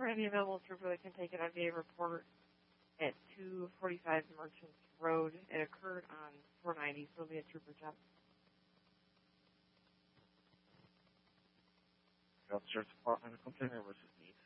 for any available trooper that can take it, I'd be a report at 245 Merchants Road. It occurred on 490, so it'll be a trooper job. Sheriff's Department, continue versus needs.